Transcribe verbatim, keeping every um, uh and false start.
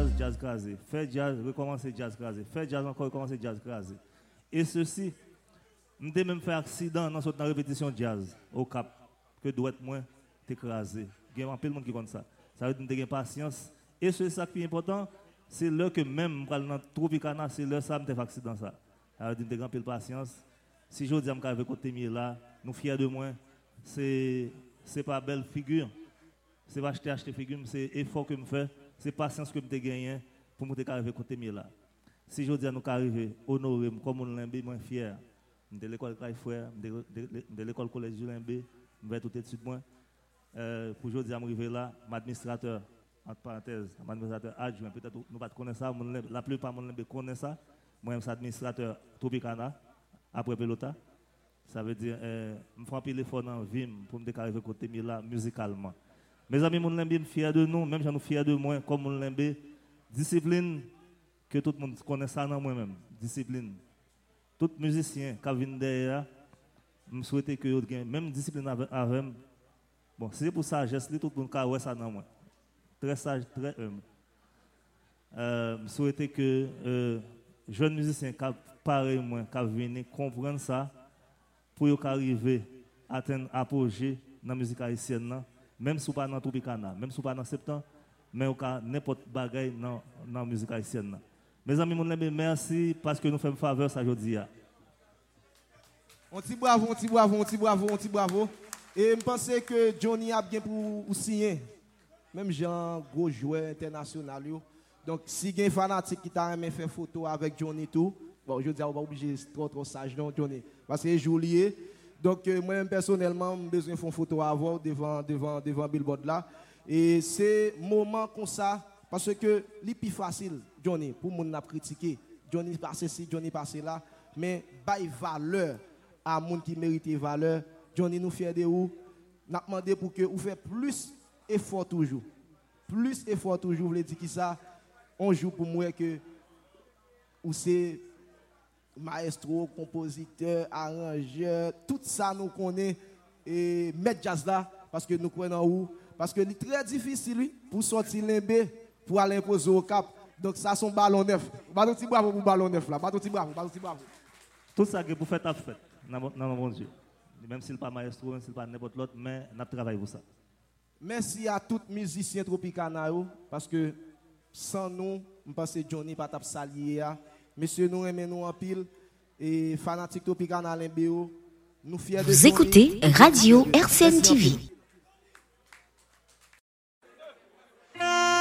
jazz, jazz crasé. Faire jazz, recommencer jazz crasé. Faire jazz encore, recommencer jazz crasé. Et ceci, je même fait accident dans la répétition de jazz au Cap, que doit être moins écrasé. Il y a un peu de monde qui compte ça. Ça veut dire que tu as patience. Et c'est ça qui est important, c'est là que même dans le Tropicana, c'est là que ça me fait accident. Ça veut dire que tu as un peu de patience. Si je dis que je vais côté là, nous fiers de moi, c'est n'est pas belle figure. C'est pas acheter acheter figure, c'est effort que je fais, c'est patience que je gagne pour me arriver côté là. Si je dis à nous arriver honorer comme on l'embe, moi fier. De l'école Frère, de l'école collège du Limbe, je vais tout de suite moi. Euh, pour aujourd'hui, je arriver là, mon administrateur, entre parenthèses, mon administrateur adjoint, peut-être nous ne connaissons pas ça, la plupart de mon Limbe connaissent ça. Moi, je suis administrateur Tropicana, après Pelota. Ça veut dire, euh, je fais un peu l'effort dans la vie pour me arriver côté là, musicalement. Mes amis, mon Limbe, je suis fier de nous, même si je suis fier de moi, comme mon Limbe, discipline, que tout le monde connaît ça dans moi-même, discipline. Tout musicien qui vient derrière, je souhaite que vous ayez même discipline avec moi. Bon, c'est pour ça, geste, tout le monde a ça dans moi. Très sage, très humble. Euh, je souhaite que euh, jeunes musiciens qui pareil moi, qui viennent comprendre ça, pour qu'ils arrivent à atteindre apogée dans la musique haïtienne, même si ce n'est pas dans Tropicana, même si ce n'est pas dans septembre, mais n'importe quel bagaille dans la musique haïtienne. Mes amis, merci parce que nous faisons faveur ça aujourd'hui. On dit bravo, on dit bravo, on dit bravo, on dit bravo. Et je pense que Johnny a bien pour signer. Même Jean, gros joueur international. Donc, si il y a un fanatique qui t'a aimé faire photo avec Johnny tout, bon, je dis, on va obligé trop trop sage, non, Johnny. Parce que c'est joli. Donc, euh, moi, personnellement, j'ai besoin de faire une photo avant devant, devant, devant Billboard là. Et c'est un moment comme ça. Parce que c'est plus facile, Johnny, pour moun n'a critiquer. Johnny passe ici, Johnny passe là. Mais bail valeur à moun qui mérite valeur. Johnny nous fier de vous. N'a demandé pour que vous fassiez plus effort toujours. Plus effort toujours, vous voulez dire qui ça? On joue pour moi que vous c'est maestro, compositeur, arrangeur, tout ça nous connaît et mettre jazz là parce que nous connaissons où. Parce que c'est très difficile lui, pour sortir l'Embe. Pour aller imposer au Cap. Donc ça, c'est un ballon neuf. Ballon petit bravo pour ballon neuf là. Ballon petit bravo, ballon petit bravo. Tout ça que vous faites à fait dans mon Dieu. Même s'il n'est pas maestro, même s'il n'est pas n'importe l'autre, mais nous travaillons pour ça. Merci à tous les musiciens Tropicana parce que sans nous, je pense que Johnny pas tap salier. Monsieur, nous aimons nous en pile et fanatique Tropicana Limbe, nous fiers de Vous écoutez Radio R C N T V.